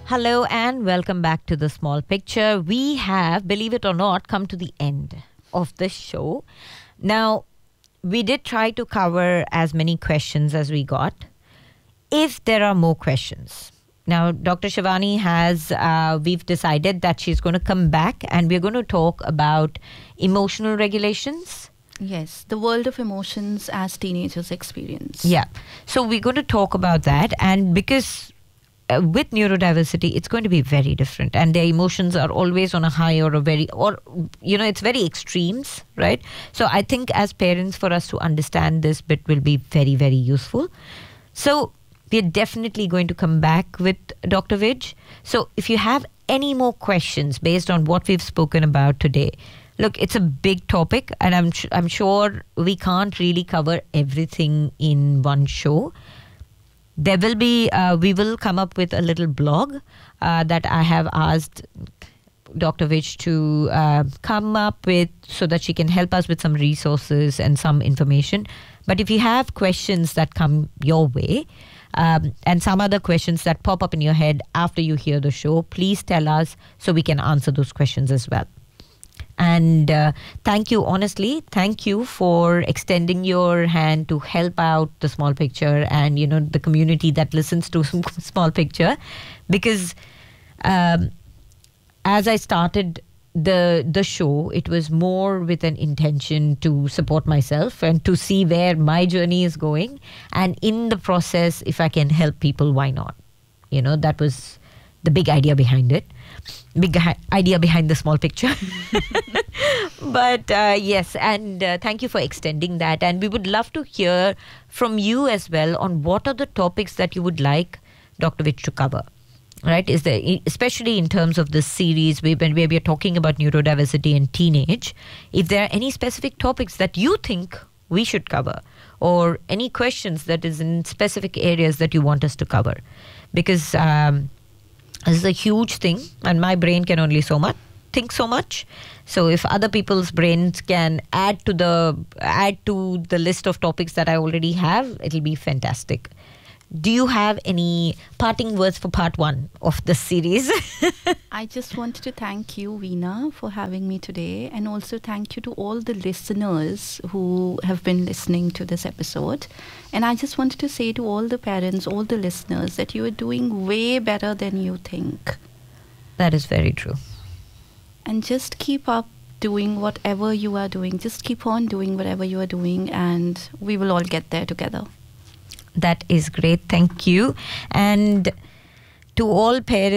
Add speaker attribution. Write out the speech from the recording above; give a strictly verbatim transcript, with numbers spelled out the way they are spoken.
Speaker 1: Hello and welcome back to The Small Picture. We have, believe it or not, come to the end of the show. Now, we did try to cover as many questions as we got. If there are more questions, now Doctor Shivani has, uh, we've decided that she's going to come back and we're going to talk about emotional regulations.
Speaker 2: Yes, the world of emotions as teenagers experience.
Speaker 1: Yeah, so we're going to talk about that, and because uh, with neurodiversity, it's going to be very different, and their emotions are always on a high or a very, or, you know, it's very extremes, right? So I think as parents, for us to understand this bit will be very, very useful. So we're definitely going to come back with Doctor Vij. So if you have any more questions based on what we've spoken about today, look, it's a big topic, and I'm I'm sure we can't really cover everything in one show. There will be, uh, we will come up with a little blog uh, that I have asked Doctor Vij to uh, come up with so that she can help us with some resources and some information. But if you have questions that come your way, um, and some other questions that pop up in your head after you hear the show, please tell us so we can answer those questions as well. And uh, thank you, honestly, thank you for extending your hand to help out The Small Picture and, you know, the community that listens to Small Picture. Because um, as I started the the show, it was more with an intention to support myself and to see where my journey is going. And in the process, if I can help people, why not? You know, that was the big idea behind it. Big idea behind The Small Picture. But uh, yes, and uh, thank you for extending that. And we would love to hear from you as well on what are the topics that you would like Doctor Vij to cover. Right? Is there, especially in terms of this series where we are talking about neurodiversity and teenage, if there are any specific topics that you think we should cover, or any questions that is in specific areas that you want us to cover. Because um, this is a huge thing, and my brain can only so much think so much. So if other people's brains can add to the add to the list of topics that I already have, it'll be fantastic. Do you have any parting words for part one of the series?
Speaker 2: I just wanted to thank you, Veena, for having me today, and also thank you to all the listeners who have been listening to this episode. And I just wanted to say to all the parents, all the listeners, that you are doing way better than you think.
Speaker 1: That is very true.
Speaker 2: And just keep up doing whatever you are doing. Just keep on doing whatever you are doing, and we will all get there together.
Speaker 1: That is great. Thank you. And to all parents,